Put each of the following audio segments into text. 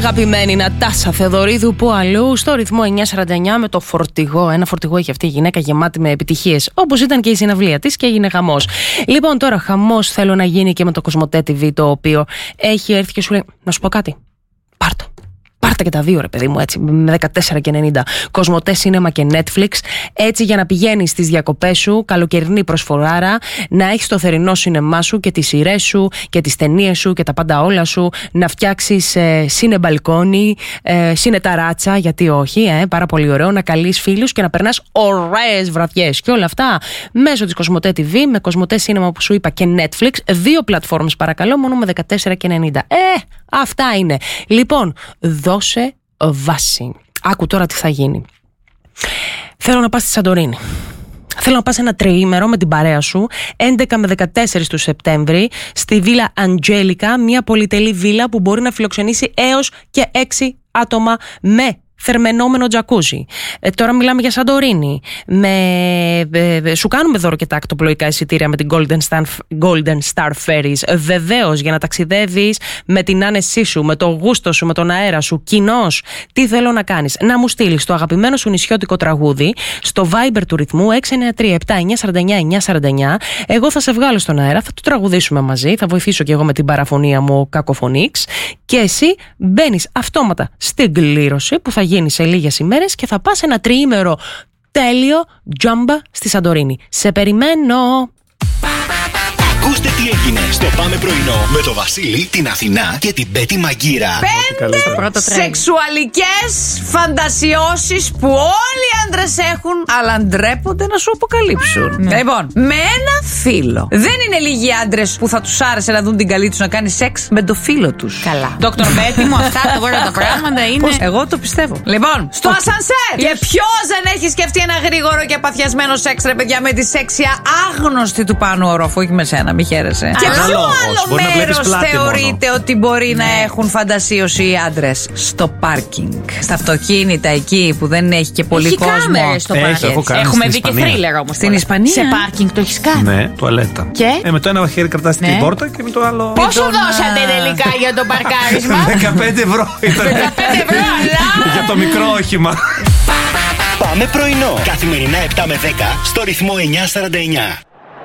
αγαπημένη Νατάσα Θεοδωρίδου, που αλλού στο ρυθμό 949 με το φορτηγό. Ένα φορτηγό έχει αυτή η γυναίκα, γεμάτη με επιτυχίες. Όπως ήταν και η συναυλία της και έγινε χαμός. Λοιπόν, τώρα χαμός θέλω να γίνει και με το Κοσμοτέ TV, το οποίο έχει έρθει και σου λέει: να σου πω κάτι. Πάρτο. Πάρτε και τα δύο, ρε παιδί μου, έτσι, με 14,90. Κοσμοτέ Cinema και Netflix. Έτσι, για να πηγαίνεις στις διακοπές σου, καλοκαιρινή προσφοράρα, να έχεις το θερινό σινεμά σου και τις σειρές σου και τις ταινίες σου και τα πάντα όλα σου, να φτιάξεις σίνε μπαλκόνι, σίνε ταράτσα, γιατί όχι, πάρα πολύ ωραίο, να καλείς φίλους και να περνάς ωραίες βραδιές. Και όλα αυτά μέσω της Κοσμοτέ TV, με Κοσμοτέ Cinema που σου είπα και Netflix. Δύο πλατφόρμες, παρακαλώ, μόνο με 14,90. Αυτά είναι. Λοιπόν, δώσε βάση. Άκου τώρα τι θα γίνει. Θέλω να πας στη Σαντορίνη. Θέλω να πας ένα τριήμερο με την παρέα σου, 11 με 14 του Σεπτέμβρη, στη Βίλα Αντζέλικα, μια πολυτελή βίλα που μπορεί να φιλοξενήσει έως και 6 άτομα με θερμαινόμενο τζακούζι. Τώρα μιλάμε για Σαντορίνη. Σου κάνουμε δώρο και τα ακτοπλοϊκά εισιτήρια με την Golden Star Ferries. Βεβαίως, για να ταξιδεύεις με την άνεσή σου, με το γούστο σου, με τον αέρα σου. Κοινώς, τι θέλω να κάνεις? Να μου στείλεις το αγαπημένο σου νησιώτικο τραγούδι στο Viber του ρυθμού 693-7-949-949. Εγώ θα σε βγάλω στον αέρα, θα το τραγουδήσουμε μαζί, θα βοηθήσω και εγώ με την παραφωνία μου Κακοφωνίξ. Και εσύ μπαίνεις αυτόματα στην κλήρωση που θα γίνει σε λίγες ημέρες και θα πας ένα τριήμερο τέλειο τζάμπα στη Σαντορίνη. Σε περιμένω! Ακούστε τι έγινε στο Πάμε Πρωινό με το Βασίλη, την Αθηνά και την Πέτη Μαγκύρα. 5 σεξουαλικές φαντασιώσεις που όλοι οι άντρες έχουν, αλλά ντρέπονται να σου αποκαλύψουν. Λοιπόν, με ένα φίλο. Δεν είναι λίγοι άντρες που θα τους άρεσε να δουν την καλή τους να κάνει σεξ με το φίλο τους. Καλά. Δόκτωρ Πέτη μου, αυτά τα πράγματα είναι. Πώς? Εγώ το πιστεύω. Λοιπόν, στο ασανσέρ! Και ποιος δεν έχει σκεφτεί ένα γρήγορο και παθιασμένο σεξ, ρε παιδιά, με τη σεξια άγνωστη του πάνω ορόφου, όχι με σένα, μη χαίρεσαι. Και ποιο άλλο μέρος θεωρείτε ότι μπορεί να έχουν φαντασίωση οι άντρες? Στο πάρκινγκ. Στα αυτοκίνητα εκεί που δεν έχει και πολύ κόσμο. Στο πάρκινγκ. Έχουμε δει και θρίλερ όμως. Στην Ισπανία. Σε πάρκινγκ το έχεις κάνει? Ναι, τουαλέτα. Και? Με το ένα χέρι κρατάς την πόρτα και με το άλλο. Πόσο δώσατε τελικά για το παρκάρισμα? 15 ευρώ ήταν. 15 ευρώ, αλλά. Για το μικρό όχημα. Πάμε Πρωινό. Καθημερινά 7 με 10 στο ρυθμό 949.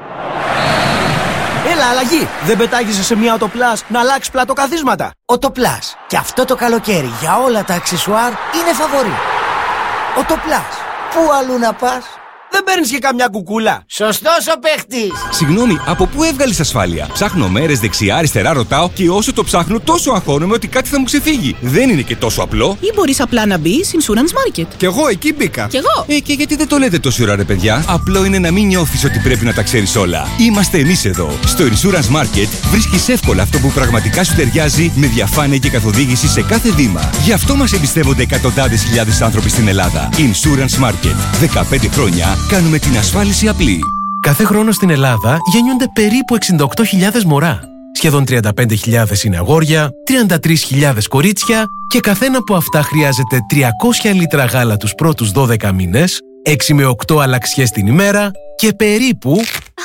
Έλα, αλλαγή! Δεν πετάγεσαι σε μια Οτοπλάς να αλλάξει πλατοκαθίσματα? Οτοπλάς. Και αυτό το καλοκαίρι για όλα τα αξεσουάρ είναι φαβορί. Οτοπλάς. Πού αλλού να πας? Δεν παίρνεις και καμιά κουκούλα? Σωστός ο παίχτης. Συγγνώμη, από πού έβγαλες ασφάλεια? Ψάχνω μέρες δεξιά-αριστερά, ρωτάω, και όσο το ψάχνω, τόσο αγχώνομαι ότι κάτι θα μου ξεφύγει. Δεν είναι και τόσο απλό. Ή μπορείς απλά να μπεις Insurance Market. Κι εγώ εκεί μπήκα. Κι εγώ. Και γιατί δεν το λέτε τόση ώρα, ρε παιδιά? Απλό είναι να μην νιώθεις ότι πρέπει να τα ξέρεις όλα. Είμαστε εμείς εδώ. Στο Insurance Market βρίσκεις εύκολα αυτό που πραγματικά σου ταιριάζει, με διαφάνεια και καθοδήγηση σε κάθε βήμα. Γι' αυτό μας εμπιστεύονται εκατοντάδες χιλιάδες άνθρωποι στην Ελλάδα. Insurance Market. 15 χρόνια κάνουμε την ασφάλιση απλή. Κάθε χρόνο στην Ελλάδα γεννιούνται περίπου 68.000 μωρά. Σχεδόν 35.000 είναι αγόρια, 33.000 κορίτσια και καθένα από αυτά χρειάζεται 300 λίτρα γάλα τους πρώτους 12 μήνες, 6 με 8 αλλαξιές την ημέρα και περίπου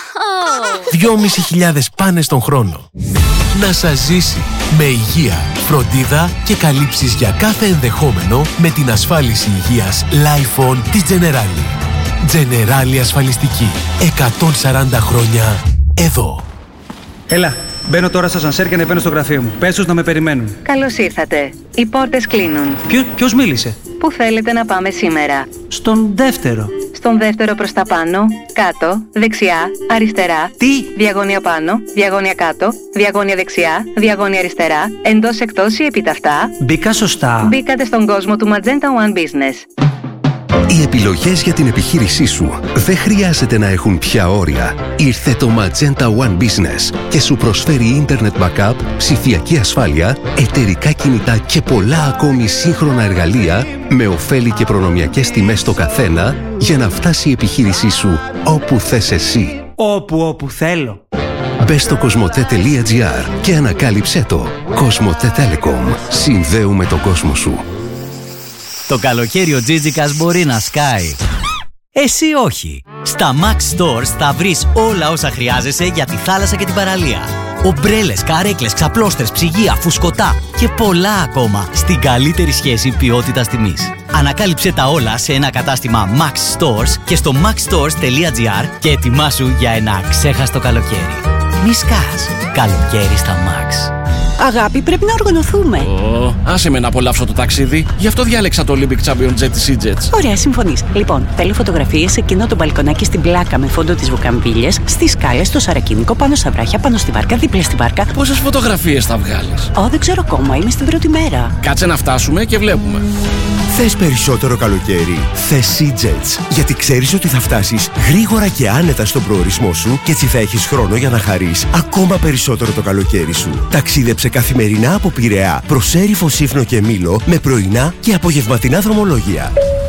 2.500 πάνες τον χρόνο. Να σας ζήσει με υγεία, φροντίδα και καλύψεις για κάθε ενδεχόμενο με την ασφάλιση υγείας Lifon της Generali. Generali ασφαλιστική. 140 χρόνια εδώ. Έλα, μπαίνω τώρα στο ασανσέρ και ανεβαίνω στο γραφείο μου. Πες τους να με περιμένουν. Καλώς ήρθατε. Οι πόρτες κλείνουν. Ποιος μίλησε? Πού θέλετε να πάμε σήμερα? Στον δεύτερο. Στον δεύτερο προς τα πάνω, κάτω, δεξιά, αριστερά. Τι? Διαγώνια πάνω, διαγώνια κάτω, διαγώνια δεξιά, διαγώνια αριστερά, εντός εκτός ή επιταυτά. Μπήκα σωστά? Μπήκατε στον κόσμο του Magenta One Business. Οι επιλογές για την επιχείρησή σου δεν χρειάζεται να έχουν πια όρια. Ήρθε το Magenta One Business και σου προσφέρει Internet Backup, ψηφιακή ασφάλεια, εταιρικά κινητά και πολλά ακόμη σύγχρονα εργαλεία με ωφέλη και προνομιακές τιμές στο καθένα για να φτάσει η επιχείρησή σου όπου θες εσύ. Όπου θέλω. Μπες στο cosmote.gr και ανακάλυψέ το. Cosmote Telecom. Συνδέουμε τον κόσμο σου. Το καλοκαίρι ο Τζίτζικας μπορεί να σκάει. Εσύ όχι. Στα Max Stores θα βρεις όλα όσα χρειάζεσαι για τη θάλασσα και την παραλία. Ομπρέλες, καρέκλες, ξαπλώστρες, ψυγεία, φουσκωτά και πολλά ακόμα στην καλύτερη σχέση ποιότητας τιμής. Ανακάλυψε τα όλα σε ένα κατάστημα Max Stores και στο maxstores.gr και ετοιμάσου για ένα ξέχαστο καλοκαίρι. Μη σκάς. Καλοκαίρι στα Max. Αγάπη, πρέπει να οργανωθούμε. Άσε με να απολαύσω το ταξίδι. Γι' αυτό διάλεξα το Olympic Champion Jet της EasyJet. Ωραία, συμφωνείς. Λοιπόν, θέλω φωτογραφίες σε εκείνο το μπαλκονάκι στην πλάκα με φόντο τις βουκαμβίλιες, στις σκάλες, στο σαρακίνικο, πάνω στα βράχια, πάνω στη βάρκα, δίπλα στη βάρκα. Πόσες φωτογραφίες θα βγάλεις? Δεν ξέρω ακόμα, είμαι στην πρώτη μέρα. Κάτσε να φτάσουμε και βλέπουμε. Θες περισσότερο καλοκαίρι? Θες EasyJet. Γιατί ξέρεις ότι θα φτάσεις γρήγορα και άνετα στον προορισμό σου και έτσι θα έχεις χρόνο για να χαρείς ακόμα περισσότερο το καλοκαίρι σου. Ταξίδεψε καθημερινά από Πειραιά προς Έριφο, Σύφνο και Μήλο με πρωινά και απογευματινά δρομολόγια.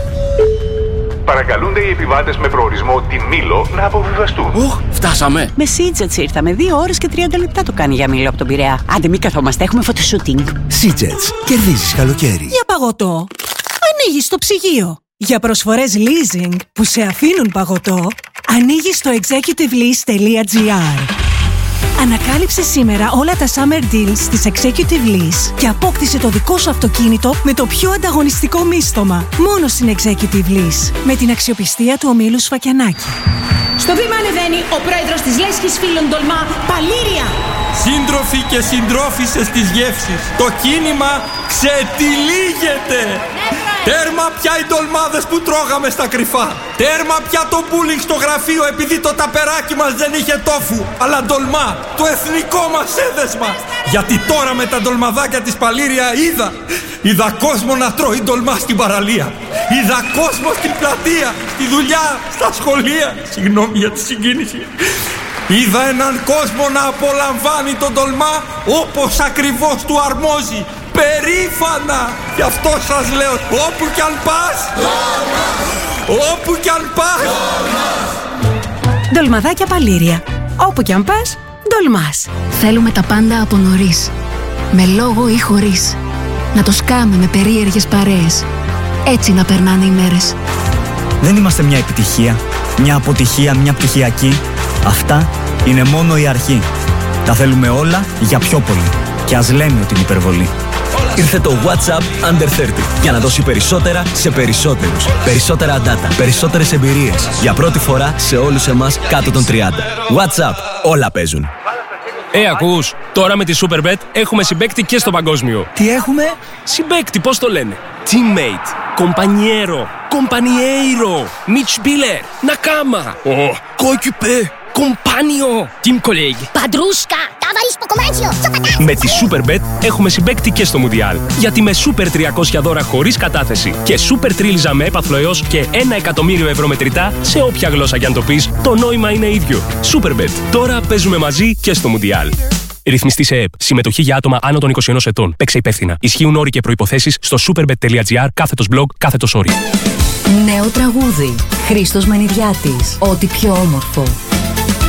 Παρακαλούνται οι επιβάτες με προορισμό την Μήλο να αποβιβαστούν. Φτάσαμε. Με EasyJet ήρθαμε. 2 ώρες και 30 λεπτά το κάνει για Μήλο από τον Πειραιά. Άντε, μην καθόμαστε, έχουμε φωτοσούτινγκ. EasyJet. Κερδίζεις καλοκαίρι. Για παγωτό, ανοίγεις το ψυγείο. Για προσφορές leasing που σε αφήνουν παγωτό, ανοίγεις το executivelease.gr. Ανακάλυψε σήμερα όλα τα summer deals της Executive Lease και απόκτησε το δικό σου αυτοκίνητο με το πιο ανταγωνιστικό μίστομα. Μόνο στην Executive Lease. Με την αξιοπιστία του ομίλου Σφακιανάκη. Στο βήμα ανεβαίνει ο πρόεδρος της Λέσχης Φίλων Τολμά, Παλήρια. Σύντροφοι και συντρόφισσες της γεύσης, το κίνημα ξετυλίγεται. Τέρμα πια οι ντολμάδες που τρώγαμε στα κρυφά. Τέρμα πια το bullying στο γραφείο επειδή το ταπεράκι μας δεν είχε τόφου, αλλά ντολμά, το εθνικό μας έδεσμα. Γιατί τώρα με τα ντολμαδάκια της Παλήρια είδα κόσμο να τρώει ντολμά στην παραλία. Είδα κόσμο στην πλατεία, στη δουλειά, στα σχολεία. Συγγνώμη για τη συγκίνηση. Είδα έναν κόσμο να απολαμβάνει τον ντολμά όπως ακριβώς του αρμόζει. Περήφανα! Γι' αυτό σας λέω, όπου κι αν πας, όπου κι αν πας. Ντολμαδάκια Παλήρια. Όπου κι αν πας, ντολμάς. Θέλουμε τα πάντα από νωρίς. Με λόγο ή χωρίς. Να το σκάμε με περίεργες παρέες. Έτσι να περνάνε οι μέρες. Δεν είμαστε μια επιτυχία, μια αποτυχία, μια πτυχιακή. Αυτά είναι μόνο η αρχή. Τα θέλουμε όλα για πιο πολύ. Και ας λέμε ότι είναι υπερβολή. Ήρθε το WhatsApp Under 30 για να δώσει περισσότερα σε περισσότερους. Περισσότερα data, περισσότερες εμπειρίες. Για πρώτη φορά σε όλους εμάς κάτω των 30. WhatsApp, όλα παίζουν. Ακούς, τώρα με τη Superbet έχουμε συμπαίκτη και στο παγκόσμιο. Τι έχουμε? Συμπαίκτη, πώς το λένε? Teammate, compañero, compañeiro, Mitspieler, Nakama, coéquipier, compagno, team colleague. Παντρούσκα, ταβαρίς στο κομμάτσιο. Με τη Superbet έχουμε συμπαίκτη και στο Μουντιάλ. Γιατί με Super 300 δώρα χωρίς κατάθεση και Super Τρίλιζα με έπαθλο έως και 1 εκατομμύριο ευρώ μετρητά σε όποια γλώσσα κι αν το πεις, το νόημα είναι ίδιο. Superbet. Τώρα παίζουμε μαζί και στο Μουντιάλ. Ρυθμιστή σε ΕΕΠ. Συμμετοχή για άτομα άνω των 21 ετών. Παίξε υπεύθυνα. Ισχύουν όροι και προϋποθέσεις στο superbet.gr/blog/όροι. Νέο τραγούδι. Χρήστος Μενιδιάτης. Ό,τι πιο όμορφο.